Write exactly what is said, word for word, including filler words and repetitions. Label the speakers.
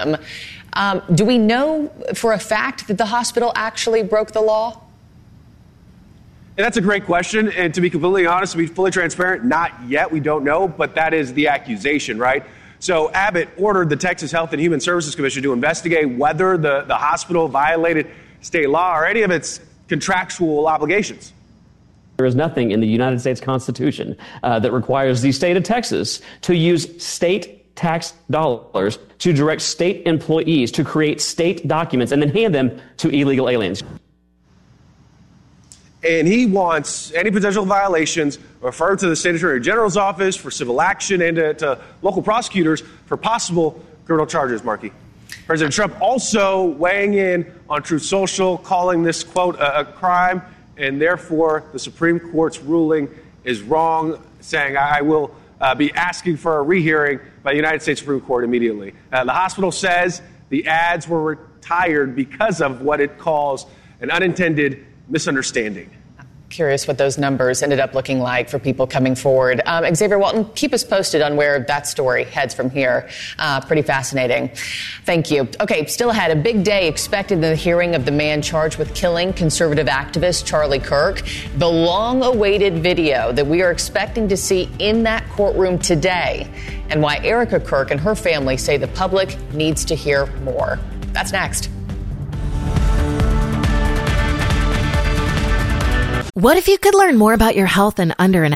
Speaker 1: him. Um, do we know for a fact that the hospital actually broke the law?
Speaker 2: And that's a great question. And to be completely honest, to be fully transparent, not yet. We don't know, but that is the accusation, right? So Abbott ordered the Texas Health and Human Services Commission to investigate whether the, the hospital violated state law or any of its contractual obligations.
Speaker 3: There is nothing in the United States Constitution uh, that requires the state of Texas to use state tax dollars to direct state employees to create state documents and then hand them to illegal aliens.
Speaker 2: And he wants any potential violations referred to the State Attorney General's office for civil action and to, to local prosecutors for possible criminal charges, Marky. President Trump also weighing in on Truth Social, calling this, quote, a, a crime, and therefore the Supreme Court's ruling is wrong, saying I will uh, be asking for a rehearing by the United States Supreme Court immediately. Uh, the hospital says the ads were retired because of what it calls an unintended misunderstanding.
Speaker 1: Curious what those numbers ended up looking like for people coming forward. Um, Xavier Walton, keep us posted on where that story heads from here. Uh, pretty fascinating. Thank you. Okay, still ahead, a big day expected in the hearing of the man charged with killing conservative activist Charlie Kirk. The long-awaited video that we are expecting to see in that courtroom today, and why Erica Kirk and her family say the public needs to hear more. That's next.
Speaker 4: What if you could learn more about your health in under an